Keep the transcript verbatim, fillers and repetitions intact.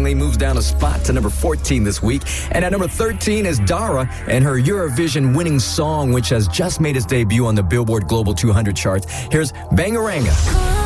surprisingly moves down a spot to number fourteen this week. And at number thirteen is Dara and her Eurovision winning song, which has just made its debut on the Billboard Global two hundred charts. Here's Bangaranga.